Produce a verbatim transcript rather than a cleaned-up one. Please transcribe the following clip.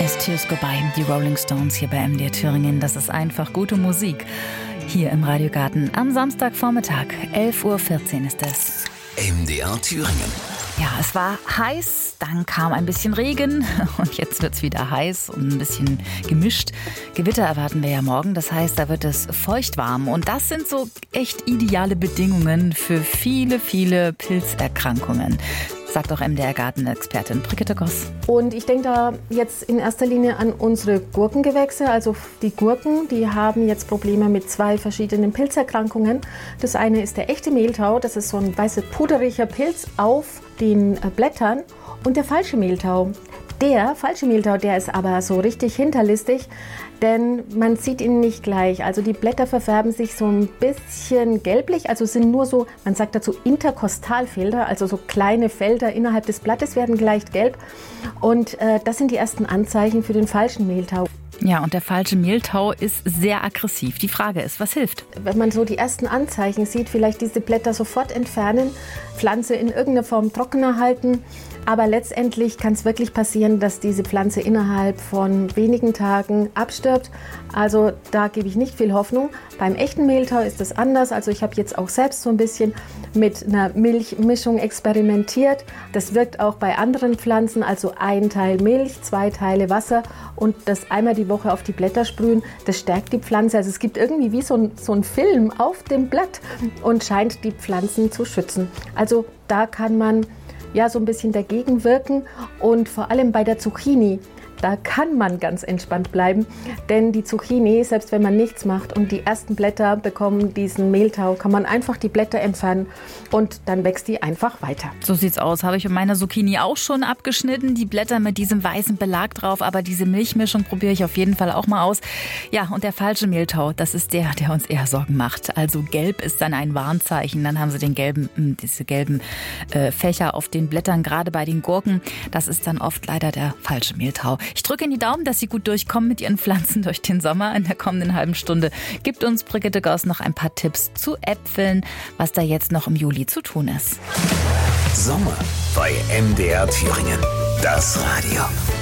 As Tears Go By, die Rolling Stones hier bei M D R Thüringen. Das ist einfach gute Musik. Hier im Radiogarten am Samstagvormittag, elf Uhr vierzehn ist es. M D R Thüringen. Ja, es war heiß, dann kam ein bisschen Regen und jetzt wird es wieder heiß und ein bisschen gemischt. Gewitter erwarten wir ja morgen, das heißt, da wird es feuchtwarm. Und das sind so echt ideale Bedingungen für viele, viele Pilzerkrankungen, sagt auch M D R-Gartenexpertin Brigitte Goss. Und ich denke da jetzt in erster Linie an unsere Gurkengewächse. Also die Gurken, die haben jetzt Probleme mit zwei verschiedenen Pilzerkrankungen. Das eine ist der echte Mehltau, das ist so ein weißer puderiger Pilz auf den Blättern. Und der falsche Mehltau. Der falsche Mehltau, der ist aber so richtig hinterlistig, denn man sieht ihn nicht gleich. Also die Blätter verfärben sich so ein bisschen gelblich, also sind nur so, man sagt dazu Interkostalfelder, also so kleine Felder innerhalb des Blattes werden leicht gelb. Und äh, das sind die ersten Anzeichen für den falschen Mehltau. Ja, und der falsche Mehltau ist sehr aggressiv. Die Frage ist, was hilft? Wenn man so die ersten Anzeichen sieht, vielleicht diese Blätter sofort entfernen, Pflanze in irgendeiner Form trockener halten. Aber letztendlich kann es wirklich passieren, dass diese Pflanze innerhalb von wenigen Tagen abstirbt. Also da gebe ich nicht viel Hoffnung. Beim echten Mehltau ist es anders. Also ich habe jetzt auch selbst so ein bisschen mit einer Milchmischung experimentiert. Das wirkt auch bei anderen Pflanzen. Also ein Teil Milch, zwei Teile Wasser und das einmal die Woche auf die Blätter sprühen. Das stärkt die Pflanze. Also es gibt irgendwie wie so ein, so ein Film auf dem Blatt und scheint die Pflanzen zu schützen. Also da kann man ja so ein bisschen dagegen wirken und vor allem bei der Zucchini, da kann man ganz entspannt bleiben, denn die Zucchini, selbst wenn man nichts macht und die ersten Blätter bekommen diesen Mehltau, kann man einfach die Blätter entfernen und dann wächst die einfach weiter. So sieht's aus. Habe ich mit meiner Zucchini auch schon abgeschnitten, die Blätter mit diesem weißen Belag drauf, aber diese Milchmischung probiere ich auf jeden Fall auch mal aus. Ja, und der falsche Mehltau, das ist der, der uns eher Sorgen macht. Also gelb ist dann ein Warnzeichen, dann haben sie den gelben, diese gelben äh, Fächer auf den Blättern, gerade bei den Gurken. Das ist dann oft leider der falsche Mehltau. Ich drücke in die Daumen, dass Sie gut durchkommen mit Ihren Pflanzen durch den Sommer. In der kommenden halben Stunde gibt uns Brigitte Goss noch ein paar Tipps zu Äpfeln, was da jetzt noch im Juli zu tun ist. Sommer bei M D R Thüringen. Das Radio.